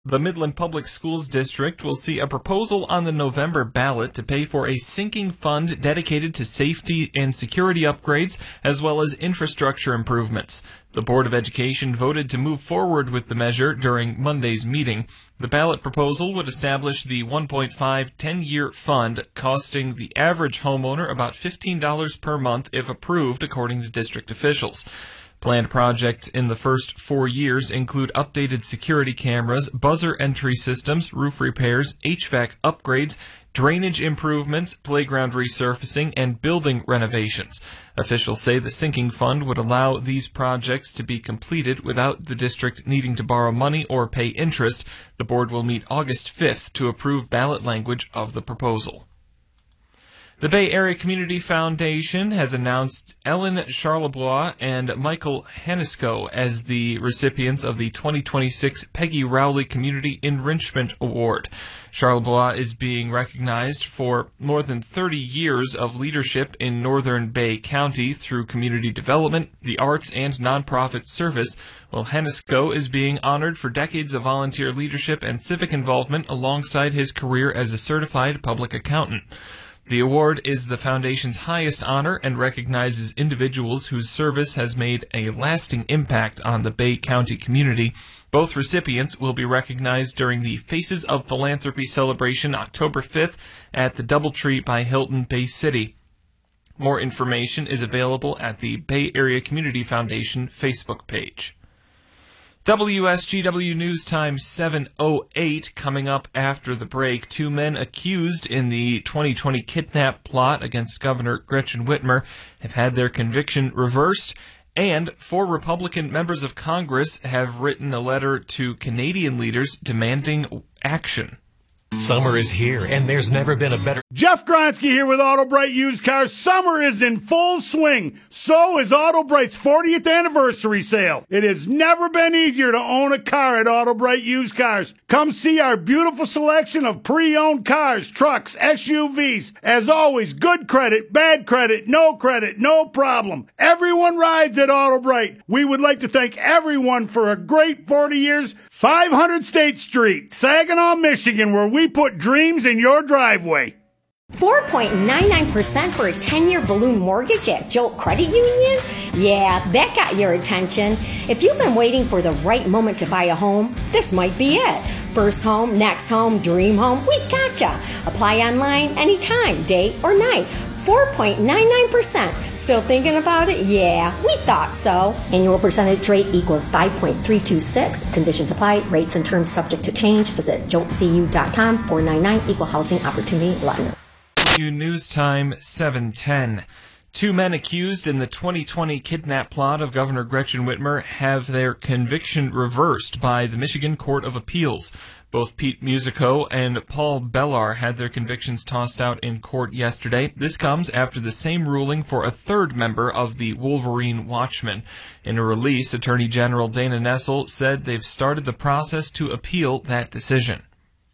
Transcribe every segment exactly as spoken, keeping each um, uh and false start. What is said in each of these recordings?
The Midland Public Schools District will see a proposal on the November ballot to pay for a sinking fund dedicated to safety and security upgrades as well as infrastructure improvements. The Board of Education voted to move forward with the measure during Monday's meeting. The ballot proposal would establish the one point five ten-year fund, costing the average homeowner about fifteen dollars per month if approved, according to district officials. Planned projects in the first four years include updated security cameras, buzzer entry systems, roof repairs, H V A C upgrades, drainage improvements, playground resurfacing, and building renovations. Officials say the sinking fund would allow these projects to be completed without the district needing to borrow money or pay interest. The board will meet August fifth to approve ballot language of the proposal. The Bay Area Community Foundation has announced Ellen Charlebois and Michael Hanisco as the recipients of the twenty twenty-six Peggy Rowley Community Enrichment Award. Charlebois is being recognized for more than thirty years of leadership in Northern Bay County through community development, the arts, and nonprofit service, while Hanisco is being honored for decades of volunteer leadership and civic involvement alongside his career as a certified public accountant. The award is the foundation's highest honor and recognizes individuals whose service has made a lasting impact on the Bay County community. Both recipients will be recognized during the Faces of Philanthropy celebration October fifth at the Doubletree by Hilton Bay City. More information is available at the Bay Area Community Foundation Facebook page. W S G W News Time seven oh eight coming up after the break. Two men accused in the twenty twenty kidnap plot against Governor Gretchen Whitmer have had their conviction reversed, and four Republican members of Congress have written a letter to Canadian leaders demanding action. Summer is here, and there's never been a better... Jeff Gronsky here with AutoBright Used Cars. Summer is in full swing. So is AutoBright's fortieth anniversary sale. It has never been easier to own a car at AutoBright Used Cars. Come see our beautiful selection of pre-owned cars, trucks, S U Vs. As always, good credit, bad credit, no credit, no problem. Everyone rides at AutoBright. We would like to thank everyone for a great forty years. five hundred State Street, Saginaw, Michigan, where we put dreams in your driveway. four point nine nine percent for a ten-year balloon mortgage at Jolt Credit Union? Yeah, that got your attention. If you've been waiting for the right moment to buy a home, this might be it. First home, next home, dream home, we gotcha. Apply online anytime, day or night. four point nine nine percent. Still thinking about it? Yeah, we thought so. Annual percentage rate equals five point three two six. Conditions apply. Rates and terms subject to change. Visit jolt c u dot com. four nine nine Equal Housing Opportunity Lender. News Time seven ten. Two men accused in the twenty twenty kidnap plot of Governor Gretchen Whitmer have their conviction reversed by the Michigan Court of Appeals. Both Pete Musico and Paul Bellar had their convictions tossed out in court yesterday. This comes after the same ruling for a third member of the Wolverine Watchmen. In a release, Attorney General Dana Nessel said they've started the process to appeal that decision.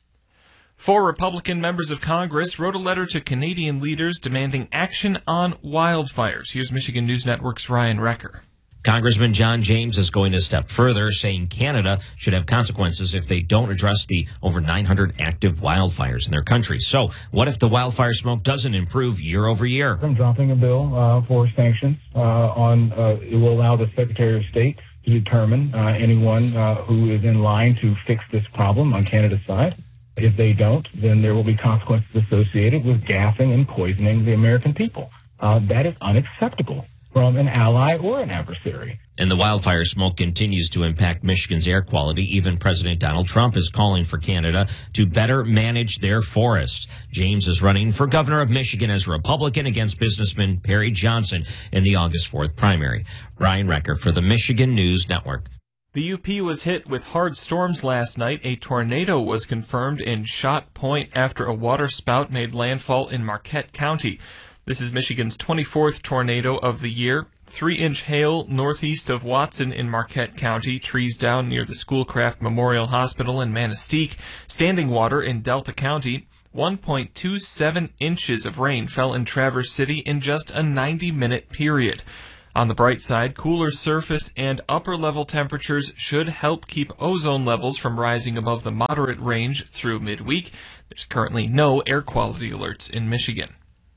Four Republican members of Congress wrote a letter to Canadian leaders demanding action on wildfires. Here's Michigan News Network's Ryan Recker. Congressman John James is going a step further, saying Canada should have consequences if they don't address the over nine hundred active wildfires in their country. So what if the wildfire smoke doesn't improve year over year? I'm dropping a bill uh, for sanctions uh, on, uh, it will allow the Secretary of State to determine uh, anyone uh, who is in line to fix this problem on Canada's side. If they don't, then there will be consequences associated with gassing and poisoning the American people. Uh, that is unacceptable from an ally or an adversary. And the wildfire smoke continues to impact Michigan's air quality. Even President Donald Trump is calling for Canada to better manage their forests. James is running for governor of Michigan as a Republican against businessman Perry Johnson in the August fourth primary. Ryan Recker for the Michigan News Network. The U P was hit with hard storms last night. A tornado was confirmed in Shot Point after a water spout made landfall in Marquette County. This is Michigan's twenty-fourth tornado of the year. Three-inch hail northeast of Watson in Marquette County, trees down near the Schoolcraft Memorial Hospital in Manistee, standing water in Delta County. one point two seven inches of rain fell in Traverse City in just a ninety-minute period. On the bright side, cooler surface and upper-level temperatures should help keep ozone levels from rising above the moderate range through midweek. There's currently no air quality alerts in Michigan.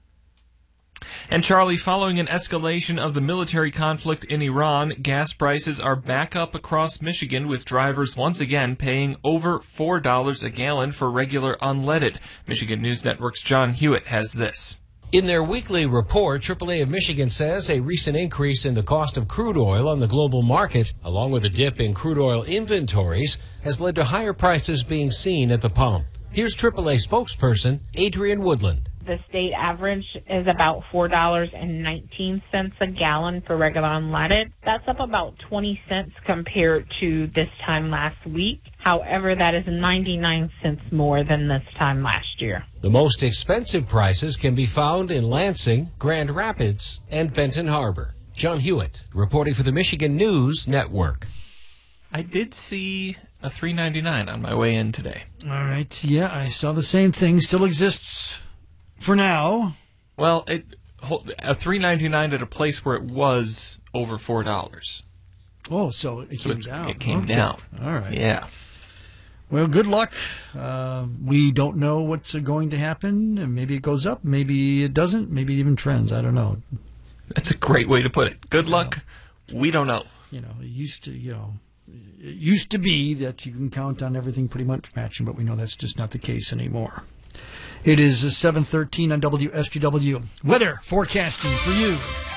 And Charlie, following an escalation of the military conflict in Iran, gas prices are back up across Michigan, with drivers once again paying over four dollars a gallon for regular unleaded. Michigan News Network's John Hewitt has this. In their weekly report, triple A of Michigan says a recent increase in the cost of crude oil on the global market, along with a dip in crude oil inventories, has led to higher prices being seen at the pump. Here's triple A spokesperson Adrian Woodland. The state average is about four dollars and nineteen cents a gallon for regular unleaded. That's up about twenty cents compared to this time last week. However, that is ninety-nine cents more than this time last year. The most expensive prices can be found in Lansing, Grand Rapids, and Benton Harbor. John Hewitt, reporting for the Michigan News Network. I did see a three ninety-nine on my way in today. All right. Yeah, I saw the same thing. Still exists for now. Well, it a three ninety-nine at a place where it was over four dollars. Oh, so it so came down. It came okay. down. All right. Yeah. Well, good luck. Uh, we don't know what's going to happen. Maybe it goes up. Maybe it doesn't. Maybe it even trends. I don't know. That's a great way to put it. Good luck. We don't know. You know, it used to, you know, it used to be that you can count on everything pretty much matching, but we know that's just not the case anymore. It is seven thirteen on W S G W. Weather forecasting for you.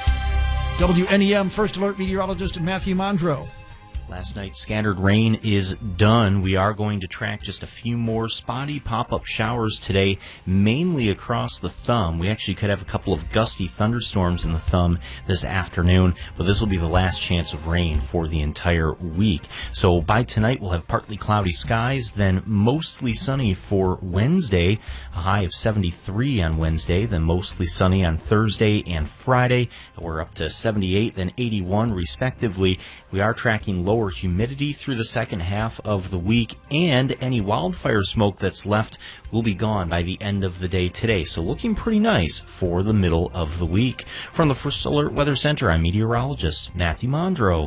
W N E M First Alert meteorologist Matthew Mondro. Last night's scattered rain is done. We are going to track just a few more spotty pop-up showers today, mainly across the thumb. We actually could have a couple of gusty thunderstorms in the thumb this afternoon, but this will be the last chance of rain for the entire week. So by tonight, we'll have partly cloudy skies, then mostly sunny for Wednesday, a high of seventy-three on Wednesday, then mostly sunny on Thursday and Friday. We're up to seventy-eight, then eighty-one respectively. We are tracking lower humidity through the second half of the week, and any wildfire smoke that's left will be gone by the end of the day today. So looking pretty nice for the middle of the week. From the First Alert Weather Center, I'm meteorologist Matthew Mondro.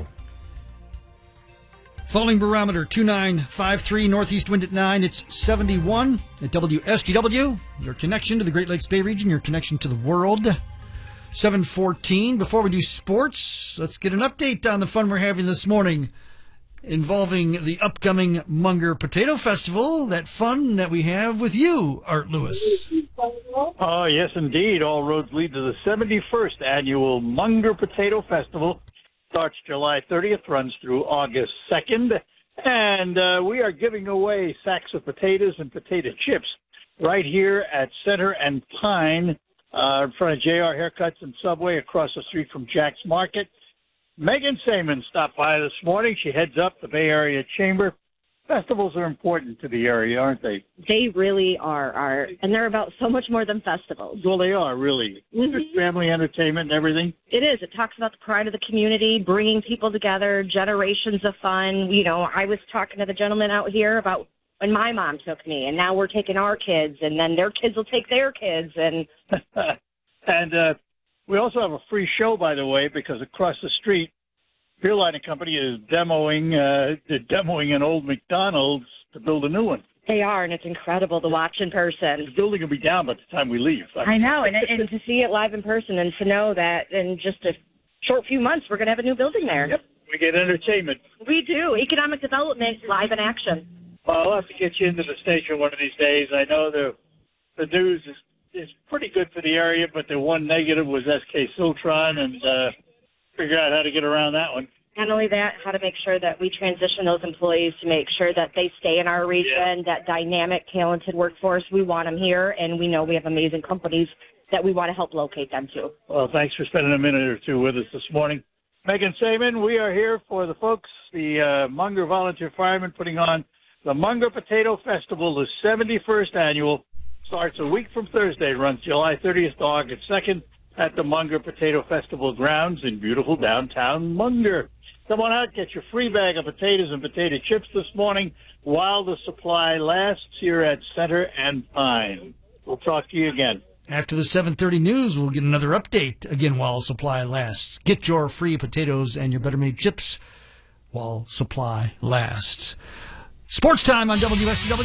Falling barometer two nine five three, northeast wind at nine. It's seventy-one at W S G W. Your connection to the Great Lakes Bay region, your connection to the world. seven fourteen. Before we do sports, let's get an update on the fun we're having this morning involving the upcoming Munger Potato Festival, that fun that we have with you, Art Lewis. Oh, yes, indeed. All roads lead to the seventy-first annual Munger Potato Festival. Starts July thirtieth, runs through August second, and uh, we are giving away sacks of potatoes and potato chips right here at Center and Pine, Uh, in front of J R Haircuts and Subway, across the street from Jack's Market. Megan Saman stopped by this morning. She heads up the Bay Area Chamber. Festivals are important to the area, aren't they? They really are, Art. And they're about so much more than festivals. Well, they are, really. Mm-hmm. There's family entertainment and everything. It is. It talks about the pride of the community, bringing people together, generations of fun. You know, I was talking to the gentleman out here about when my mom took me, and now we're taking our kids, and then their kids will take their kids. And and uh, we also have a free show, by the way, because across the street, Beer Lighting Company is demoing, uh, they're demoing an old McDonald's to build a new one. They are, and it's incredible to watch in person. The building will be down by the time we leave. I know, and, and to see it live in person and to know that in just a short few months we're going to have a new building there. Yep, we get entertainment. We do. Economic development live in action. Well, I'll have to get you into the station one of these days. I know the the news is, is pretty good for the area, but the one negative was S K Siltron, and uh, figure out how to get around that one. Not only that, how to make sure that we transition those employees to make sure that they stay in our region, yeah. That dynamic, talented workforce, we want them here, and we know we have amazing companies that we want to help locate them to. Well, thanks for spending a minute or two with us this morning. Megan Saman, we are here for the folks, the uh, Munger Volunteer Firemen, putting on the Munger Potato Festival, the seventy-first annual, starts a week from Thursday, runs July thirtieth to August second at the Munger Potato Festival grounds in beautiful downtown Munger. Come on out, get your free bag of potatoes and potato chips this morning while the supply lasts here at Center and Pine. We'll talk to you again. After the seven thirty news, we'll get another update, again, while supply lasts. Get your free potatoes and your Better Made chips while supply lasts. Sports time on W S T W.